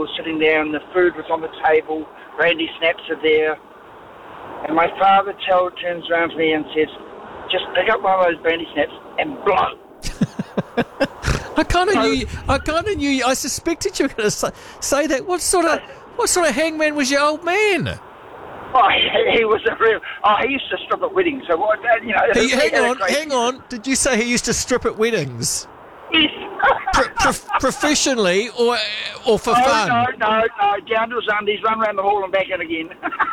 was sitting there and the food was on the table, brandy snaps are there. And my father turns around to me and says, just pick up one of those brandy snaps and blow. I kind of knew. I suspected you were going to say that. What sort of hangman was your old man? Oh, he was a real. Oh, he used to strip at weddings. So what? You know. Hang on. Did you say he used to strip at weddings? Yes. Professionally or for fun? No. Down to his undies, run around the hall and back in again.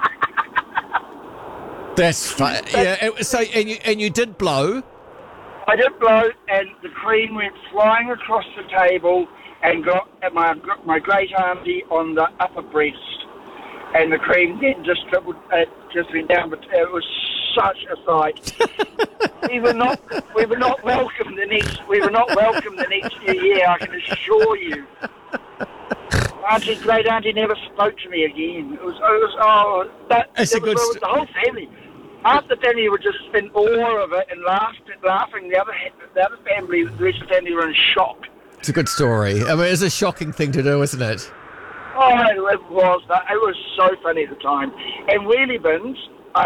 That's fun. Yeah. So and you did blow. I did blow, and the cream went flying across the table and got at my great auntie on the upper breast, and the cream then just went down. But it was such a sight. we were not welcome the next year. I can assure you. Great auntie never spoke to me again. It was the whole family. Half the family were just in awe of it and laughing. The other family, the rest of the family were in shock. It's a good story. I mean, it's a shocking thing to do, isn't it? Oh, it was. It was so funny at the time. And wheelie bins,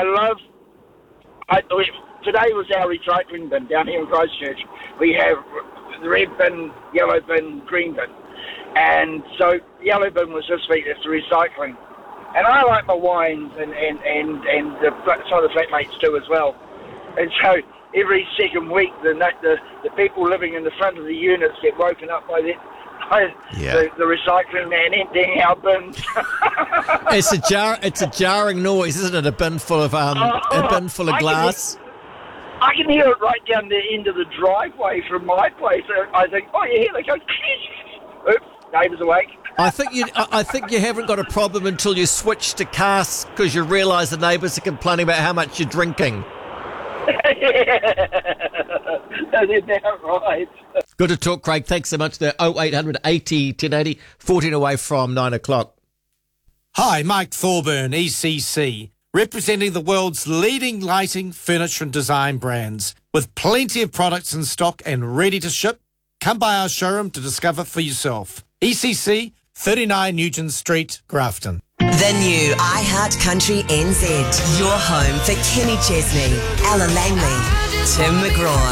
today was our recycling bin down here in Christchurch. We have the red bin, yellow bin, green bin. And so the yellow bin was this week, it's the recycling. And I like my wines and some of the flatmates do as well. And so every second week, the people living in the front of the units get woken up by the recycling man emptying our bins. It's a jarring noise, isn't it? A bin full of glass. I can hear it right down the end of the driveway from my place. I think, oh yeah, they go. Oops, neighbours awake. I think you haven't got a problem until you switch to casks because you realise the neighbours are complaining about how much you're drinking. They're right. Good to talk, Craig. Thanks so much. There, 0800 80 1080, 14 away from 9 o'clock. Hi, Mike Thorburn, ECC, representing the world's leading lighting, furniture and design brands. With plenty of products in stock and ready to ship, come by our showroom to discover for yourself. ECC, 39 Nugent Street, Grafton. The new iHeart Country NZ. Your home for Kenny Chesney, Ella Langley, Tim McGraw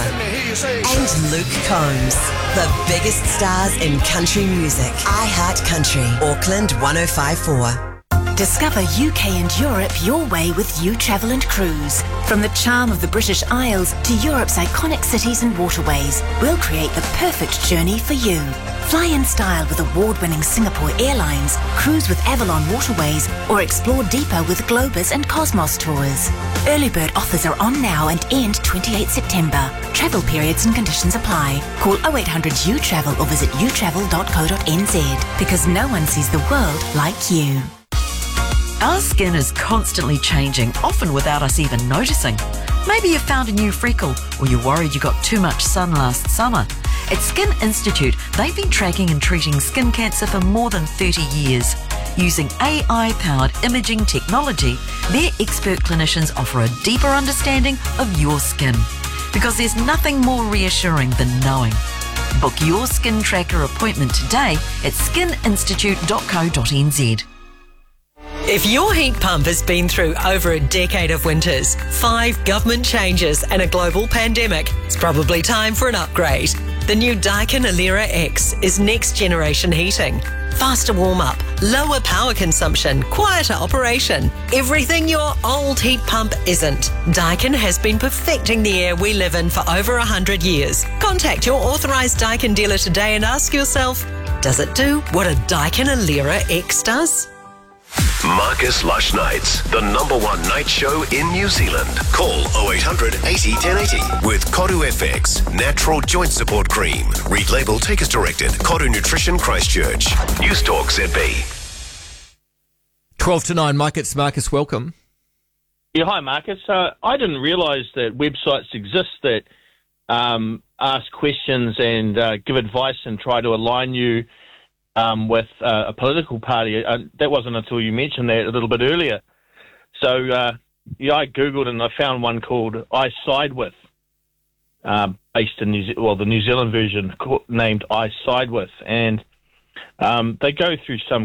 and Luke Combs. The biggest stars in country music. iHeart Country, Auckland 105.4. Discover UK and Europe your way with You Travel and Cruise. From the charm of the British Isles to Europe's iconic cities and waterways, we'll create the perfect journey for you. Fly in style with award-winning Singapore Airlines, cruise with Avalon Waterways, or explore deeper with Globus and Cosmos Tours. Early bird offers are on now and end 28 September. Travel periods and conditions apply. Call 0800 U-Travel or visit utravel.co.nz because no one sees the world like you. Our skin is constantly changing, often without us even noticing. Maybe you found a new freckle, or you're worried you got too much sun last summer. At Skin Institute, they've been tracking and treating skin cancer for more than 30 years. Using AI-powered imaging technology, their expert clinicians offer a deeper understanding of your skin. Because there's nothing more reassuring than knowing. Book your skin tracker appointment today at skininstitute.co.nz. If your heat pump has been through over a decade of winters, 5 government changes and a global pandemic, it's probably time for an upgrade. The new Daikin Alera X is next generation heating. Faster warm-up, lower power consumption, quieter operation. Everything your old heat pump isn't. Daikin has been perfecting the air we live in for over 100 years. Contact your authorised Daikin dealer today and ask yourself, does it do what a Daikin Alera X does? Marcus Lush Nights, the #1 night show in New Zealand. Call 0800 80 1080 with Koru FX, natural joint support cream. Read label, take as directed. Koru Nutrition Christchurch. News Talk ZB. 12 to 9, Mike, it's Marcus, welcome. Yeah, hi Marcus. I didn't realise that websites exist that ask questions and give advice and try to align you with a political party. That wasn't until you mentioned that a little bit earlier. So, yeah, I Googled and I found one called I Side With, based in the New Zealand version named I Side With. And they go through some